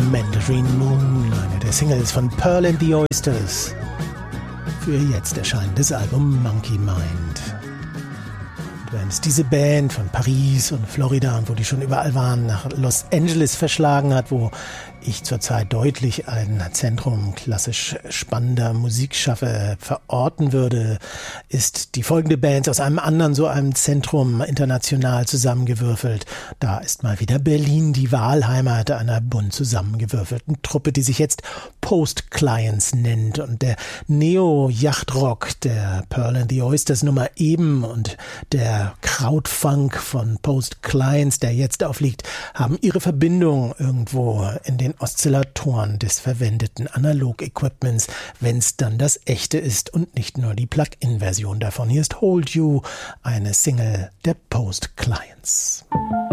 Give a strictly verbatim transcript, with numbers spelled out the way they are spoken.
Mandarin Moon, eine der Singles von Pearl and the Oysters, für ihr jetzt erscheinendes Album Monkey Mind. Und wenn es diese Band von Paris und Florida und wo die schon überall waren, nach Los Angeles verschlagen hat, wo ich zurzeit deutlich ein Zentrum klassisch spannender Musikschaffe verorten würde, ist die folgende Band aus einem anderen, so einem Zentrum international zusammengewürfelt. Da ist mal wieder Berlin die Wahlheimat einer bunt zusammengewürfelten Truppe, die sich jetzt Post Clients nennt. Und der Neo-Yachtrock der Pearl and the Oysters Nummer eben und der Krautfunk von Post Clients, der jetzt aufliegt, haben ihre Verbindung irgendwo in den Oszillatoren des verwendeten Analog-Equipments, wenn es dann das echte ist und nicht nur die Plug-in-Version davon. Hier ist Hold You, eine Single der Post Clients.